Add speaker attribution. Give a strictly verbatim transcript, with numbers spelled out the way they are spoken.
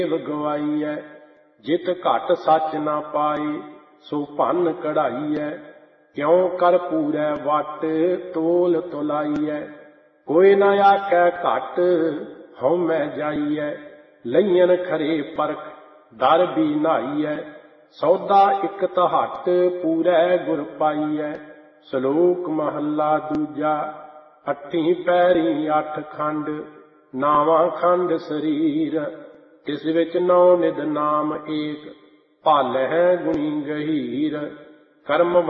Speaker 1: ਗਵਾਈਐ। ਜਿਤ ਘਟ ਸੱਚ ਨਾ ਪਾਏ ਸੋ ਭੰਨ ਕਢਾਈਐ। ਕਿਉ ਕਰ ਪੂਰੈ ਵਟ ਤੋਲ ਤੁਲਾਈਐ। ਕੋਈ ਨ ਆਖੈ ਘਟ ਹਉਮੈ ਜਾਈਐ। ਲਈਅਨ ਖਰੇ ਪਰਖ ਦਰ ਵੀ ਨਾਈਐ। ਸੌਦਾ ਇਕ ਤਹਟ ਪੂਰੈ ਗੁਰ ਪਾਈਐ। ਸਲੋਕ ਮਹੱਲਾ ਦੂਜਾ। ਅੱਠੀ ਪੈਰੀ ਅੱਠ ਖੰਡ ਨਾਵਾਂ ਖੰਡ ਸਰੀਰ। ਤਿਸ ਵਿੱਚ ਨੌ ਨਿਧ ਨਾਮ ਏਕ ਭਾਲਹਿ ਗੁਣੀ ਗਹੀਰ। ਕਰਮ